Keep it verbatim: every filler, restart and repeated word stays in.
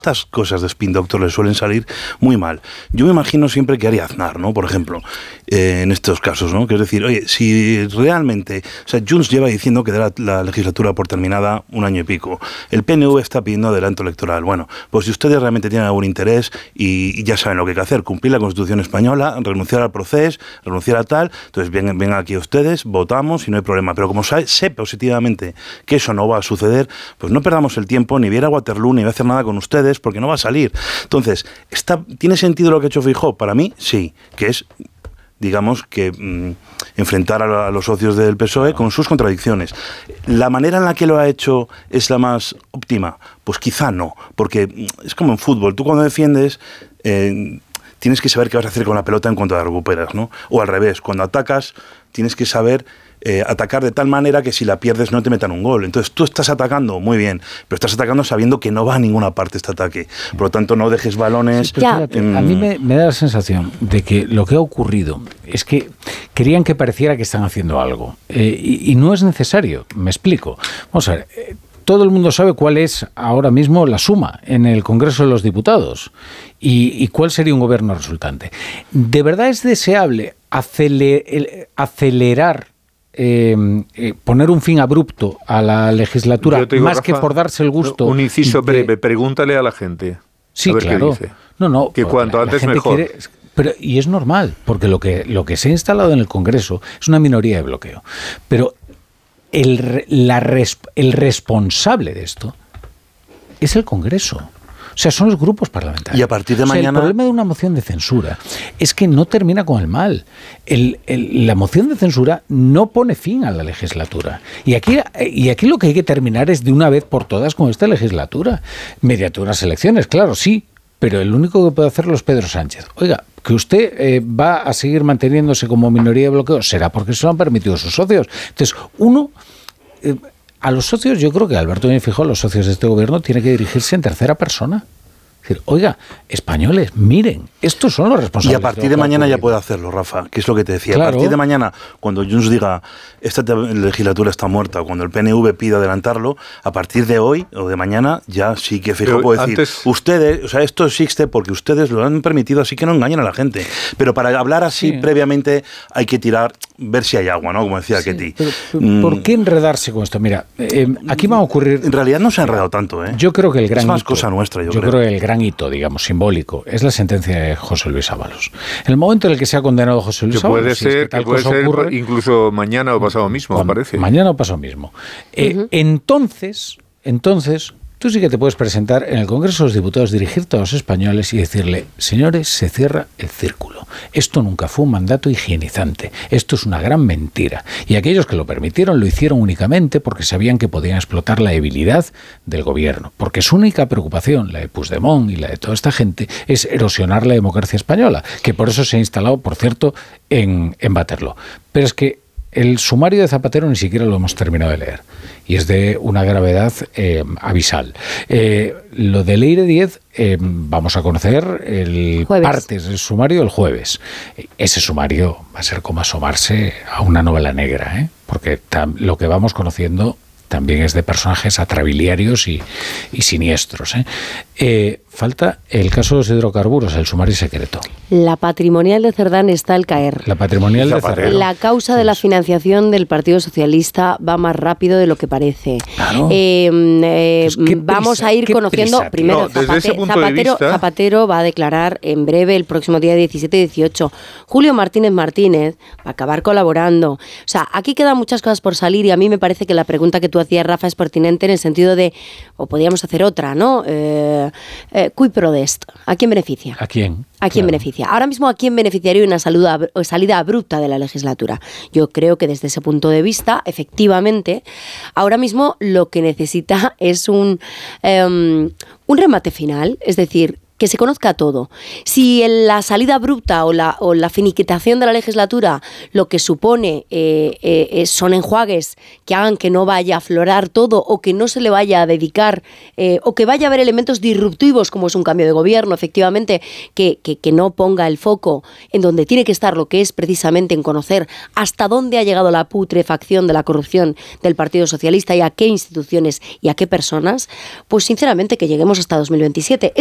Estas cosas de Spin Doctor le suelen salir muy mal. Yo me imagino siempre que haría Aznar, ¿no? Por ejemplo, eh, en estos casos, ¿no? Que es decir, oye, si realmente... O sea, Junts lleva diciendo que da la, la legislatura por terminada un año y pico. El P N V está pidiendo adelanto electoral. Bueno, pues si ustedes realmente tienen algún interés y, y ya saben lo que hay que hacer, cumplir la Constitución española, renunciar al proceso, renunciar a tal, entonces vengan, vengan aquí ustedes, votamos y no hay problema. Pero como sabe, sé positivamente que eso no va a suceder, pues no perdamos el tiempo, ni viera Waterloo, ni voy a hacer nada con ustedes, porque no va a salir. Entonces, ¿está, ¿tiene sentido lo que ha hecho Feijóo? Para mí, sí, que es, digamos, que mmm, enfrentar a, a los socios del P S O E con sus contradicciones. ¿La manera en la que lo ha hecho es la más óptima? Pues quizá no, porque es como en fútbol. Tú cuando defiendes... Eh, tienes que saber qué vas a hacer con la pelota en cuanto la recuperas, ¿no? O al revés, cuando atacas, tienes que saber eh, atacar de tal manera que si la pierdes no te metan un gol. Entonces tú estás atacando, muy bien, pero estás atacando sabiendo que no va a ninguna parte este ataque. Por lo tanto, no dejes balones... Sí, fíjate, en... A mí me, me da la sensación de que lo que ha ocurrido es que querían que pareciera que están haciendo algo. Eh, y, y no es necesario, me explico. Vamos a ver... Eh, todo el mundo sabe cuál es ahora mismo la suma en el Congreso de los Diputados y, y cuál sería un gobierno resultante. ¿De verdad es deseable aceler, acelerar, eh, eh, poner un fin abrupto a la legislatura, digo, más Rafa, que por darse el gusto? Un inciso breve, de... pregúntale a la gente. Sí, a ver claro. Qué dice. No, no, que cuanto la, antes la mejor. Quiere, pero, y es normal, porque lo que, lo que se ha instalado en el Congreso es una minoría de bloqueo. Pero El, la, el responsable de esto es el Congreso. O sea, son los grupos parlamentarios. Y a partir de o sea, mañana... El problema de una moción de censura es que no termina con el mal. El, el, la moción de censura no pone fin a la legislatura. Y aquí, y aquí lo que hay que terminar es de una vez por todas con esta legislatura. Mediante unas elecciones, claro, sí. Pero el único que puede hacerlo es Pedro Sánchez. Oiga, que usted eh, va a seguir manteniéndose como minoría de bloqueo, será porque se lo han permitido sus socios. Entonces, uno, eh, a los socios, yo creo que Alberto Núñez Feijóo, los socios de este gobierno, tiene que dirigirse en tercera persona. Es decir, oiga, españoles, miren, estos son los responsables. Y a partir de, de mañana ya puede hacerlo, Rafa, que es lo que te decía. Claro. A partir de mañana, cuando Junts diga esta legislatura está muerta, o cuando el P N V pida adelantarlo, a partir de hoy o de mañana ya sí que Feijóo puede decir, antes... ustedes, o sea, esto existe porque ustedes lo han permitido, así que no engañen a la gente. Pero para hablar así sí. previamente hay que tirar, ver si hay agua, ¿no? Como decía sí, Ketty. Pero, pero, mm. ¿Por qué enredarse con esto? Mira, eh, aquí va a ocurrir... En realidad no se ha enredado tanto, ¿eh? Yo creo que el gran es más hito, cosa nuestra, yo, yo creo. creo que el gran hito, digamos, simbólico, es la sentencia de José Luis Ábalos. En el momento en el que se ha condenado José Luis que puede Ábalos... Ser, si es que, que puede ser ocurre, incluso mañana o pasado mismo, me parece. Mañana o pasado mismo. Eh, uh-huh. Entonces, entonces... Tú sí que te puedes presentar en el Congreso de los Diputados, dirigirte a los españoles y decirle, señores, se cierra el círculo. Esto nunca fue un mandato higienizante. Esto es una gran mentira. Y aquellos que lo permitieron lo hicieron únicamente porque sabían que podían explotar la debilidad del gobierno. Porque su única preocupación, la de Puigdemont y la de toda esta gente, es erosionar la democracia española, que por eso se ha instalado, por cierto, en, en Waterloo. Pero es que el sumario de Zapatero ni siquiera lo hemos terminado de leer y es de una gravedad eh, abisal. Eh, lo de Leire Díez eh, vamos a conocer el jueves. Partes del sumario el jueves. Ese sumario va a ser como asomarse a una novela negra, ¿eh? Porque tam, lo que vamos conociendo también es de personajes atrabiliarios y, y siniestros, ¿eh? Eh, falta el caso de los hidrocarburos, el sumario secreto. La patrimonial de Cerdán está al caer. La patrimonial de Cerdán. La causa de la financiación del Partido Socialista va más rápido de lo que parece. Claro. Eh, eh, vamos prisa, a ir conociendo... Prisa, primero, no, desde Zapate, ese punto Zapatero, de vista... Zapatero va a declarar en breve, el próximo día diecisiete y dieciocho. Julio Martínez Martínez va a acabar colaborando. O sea, aquí quedan muchas cosas por salir y a mí me parece que la pregunta que tú hacías, Rafa, es pertinente en el sentido de, o podríamos hacer otra, ¿no? Eh, eh, cui prodest. ¿A quién beneficia? ¿A quién? ¿A quién claro. beneficia? Ahora mismo, ¿a quién beneficiaría una salida, salida abrupta de la legislatura? Yo creo que desde ese punto de vista, efectivamente, ahora mismo lo que necesita es un, um, un remate final, es decir, que se conozca todo. Si en la salida abrupta o la, o la finiquitación de la legislatura lo que supone eh, eh, son enjuagues que hagan que no vaya a aflorar todo o que no se le vaya a dedicar eh, o que vaya a haber elementos disruptivos como es un cambio de gobierno, efectivamente, que, que, que no ponga el foco en donde tiene que estar, lo que es precisamente en conocer hasta dónde ha llegado la putrefacción de la corrupción del Partido Socialista y a qué instituciones y a qué personas, pues sinceramente que lleguemos hasta dos mil veintisiete.